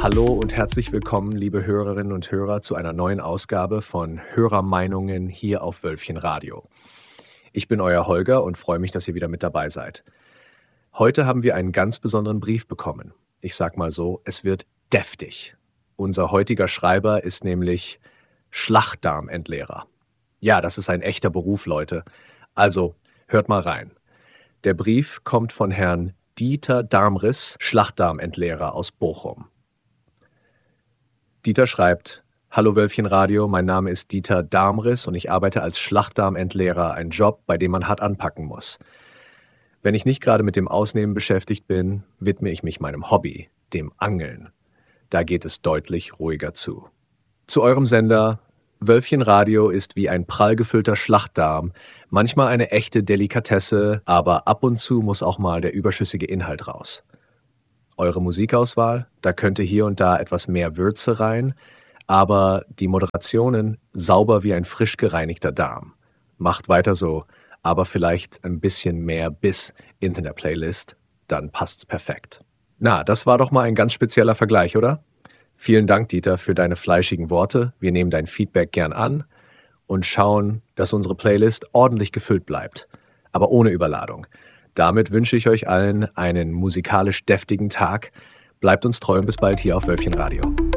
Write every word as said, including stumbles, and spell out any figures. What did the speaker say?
Hallo und herzlich willkommen, liebe Hörerinnen und Hörer, zu einer neuen Ausgabe von Hörermeinungen hier auf Wölfchen Radio. Ich bin euer Holger und freue mich, dass ihr wieder mit dabei seid. Heute haben wir einen ganz besonderen Brief bekommen. Ich sag mal so, es wird deftig. Unser heutiger Schreiber ist nämlich Schlachtdarmentleerer. Ja, das ist ein echter Beruf, Leute. Also, hört mal rein. Der Brief kommt von Herrn Dieter Darmriss, Schlachtdarmentleerer aus Bochum. Dieter schreibt: Hallo Wölfchen Radio, mein Name ist Dieter Darmriss und ich arbeite als Schlachtdarmentleerer, ein Job, bei dem man hart anpacken muss. Wenn ich nicht gerade mit dem Ausnehmen beschäftigt bin, widme ich mich meinem Hobby, dem Angeln. Da geht es deutlich ruhiger zu. Zu eurem Sender: Wölfchen Radio ist wie ein prall gefüllter Schlachtdarm, manchmal eine echte Delikatesse, aber ab und zu muss auch mal der überschüssige Inhalt raus. Eure Musikauswahl, da könnte hier und da etwas mehr Würze rein, aber die Moderationen sauber wie ein frisch gereinigter Darm. Macht weiter so, aber vielleicht ein bisschen mehr Biss in der Playlist, dann passt's perfekt. Na, das war doch mal ein ganz spezieller Vergleich, oder? Vielen Dank, Dieter, für deine fleischigen Worte. Wir nehmen dein Feedback gern an und schauen, dass unsere Playlist ordentlich gefüllt bleibt, aber ohne Überladung. Damit wünsche ich euch allen einen musikalisch deftigen Tag. Bleibt uns treu und bis bald hier auf Wölfchen Radio.